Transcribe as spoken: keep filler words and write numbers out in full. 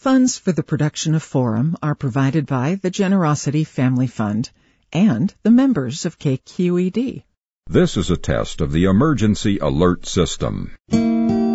Funds for the production of Forum are provided by the Generosity Family Fund and the members of K Q E D. This is a test of the emergency alert system.